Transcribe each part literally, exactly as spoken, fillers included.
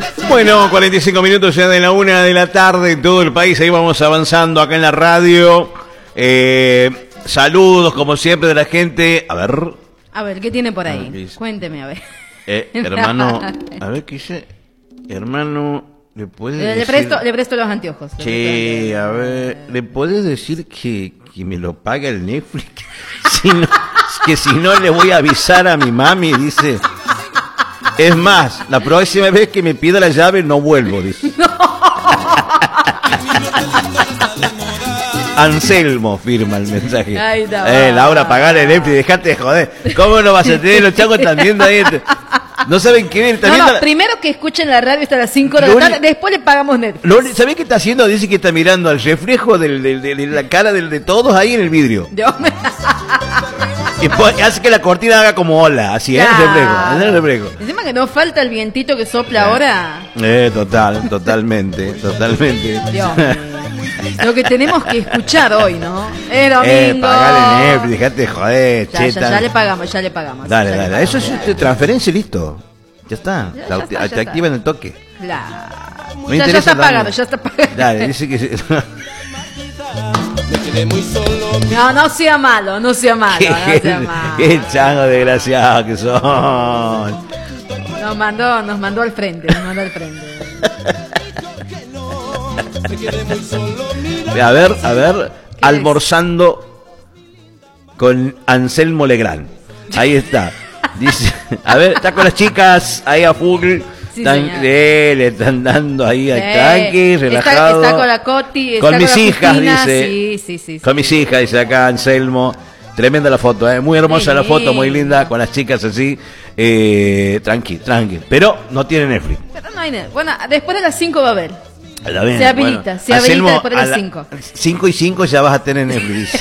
Bueno, cuarenta y cinco minutos ya de la una de la tarde en todo el país. Ahí vamos avanzando acá en la radio. Eh, saludos, como siempre, de la gente. A ver. A ver, ¿qué tiene por ahí? ¿Qué Cuénteme, a ver. Eh, hermano, a ver, ¿qué dice? Hermano, ¿le puedes Le, decir? le, presto, le presto los anteojos. Sí, a ver, ¿le puedes decir que, que me lo paga el Netflix? Si no, que si no le voy a avisar a mi mami, dice. Es más, la próxima vez que me pida la llave no vuelvo, dice. No. Anselmo firma el mensaje. Ay, no, eh, Laura, pagale el Netflix, dejate de joder. ¿Cómo no vas a tener los changos están viendo ahí? No saben qué ver. No, no, la... primero que escuchen la radio hasta las cinco de la tarde, li... después le pagamos Netflix. ¿Sabés qué está haciendo? Dice que está mirando al reflejo del, del, de, de la cara del, de todos ahí en el vidrio. Dios me... Y hace que la cortina haga como ola, así, ¿eh? Claro. El reflejo, el reflejo. Encima que no falta el vientito que sopla ahora. Eh, total, totalmente, totalmente. Dios mío. Lo que tenemos que escuchar hoy, ¿no? Es domingo. Eh, pagale Netflix, dejate de joder, ya, cheta. Ya, ya le pagamos, ya le pagamos. Dale, ya dale, pagamos. eso es este, transferencia y listo. Ya está, ya, la, ya está, te ya activan el toque. Claro. Me ya, ya está pagado, ya está pagado. Dale, dice que... No, no sea malo, no sea malo, qué, no sea malo. Qué chango desgraciados que son. Nos mandó, nos mandó al frente, nos mandó al frente. A ver, a ver, almorzando con Anselmo Legrand. Ahí está. Dice, a ver, está con las chicas ahí a full. Sí, están, eh, le están dando ahí al eh, tranqui, relajado. Está, está con la Coti, está con mis con la hijas, Justina, dice. Sí, sí, sí. Con sí, mis sí. hijas, dice acá Anselmo. Tremenda la foto, ¿eh? Muy hermosa sí, la foto, muy linda, con las chicas así. Eh, tranqui, tranqui. Pero no tiene Netflix. Pero no hay Netflix. Bueno, después de las cinco va a haber. Bien, se habilita, bueno. se Anselmo, habilita después de las cinco. cinco y cinco ya vas a tener Netflix.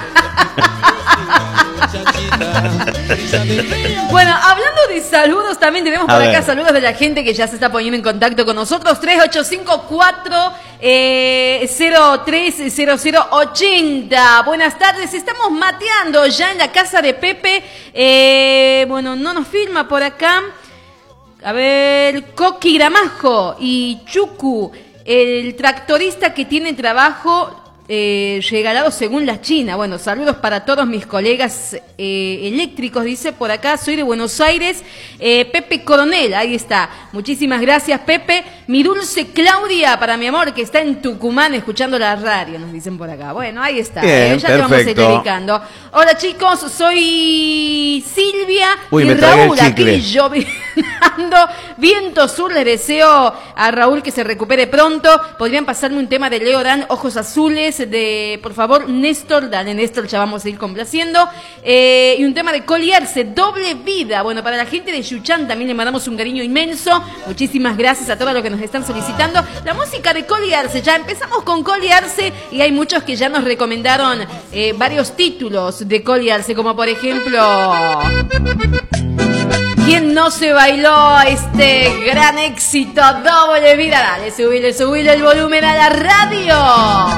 Bueno, hablando de saludos, también tenemos por a acá ver. saludos de la gente que ya se está poniendo en contacto con nosotros. tres ocho cinco cuatro cero tres cero cero ochenta. Buenas tardes, estamos mateando ya en la casa de Pepe. Eh, bueno, no nos filma por acá. A ver, Coqui Gramajo y Chucu, el tractorista que tiene trabajo eh, regalado según la China. Bueno, saludos para todos mis colegas eh, eléctricos, dice por acá, soy de Buenos Aires, eh, Pepe Coronel, ahí está. Muchísimas gracias, Pepe. Mi dulce Claudia, para mi amor, que está en Tucumán escuchando la radio, nos dicen por acá. Bueno, ahí está, bien, eh, ya perfecto. te vamos a ir dedicando. Hola chicos, soy Silvia. Uy, y me tragué Raúl, el chicle. aquí lloviendo, viento sur, les deseo a Raúl que se recupere pronto. Podrían pasarme un tema de Leo Dan, Ojos Azules, de, por favor, Néstor, dale Néstor, ya vamos a ir complaciendo. Eh, y un tema de Coliarse, Doble Vida. Bueno, para la gente de Yuchán también le mandamos un cariño inmenso. Muchísimas gracias a todos los que nos están solicitando. La música de Coliarse, ya empezamos con Coliarse y hay muchos que ya nos recomendaron eh, varios títulos de Coliarse, como por ejemplo... ¿Quién no se bailó este gran éxito? Doble Vida. Dale, subile, subile el volumen a la radio.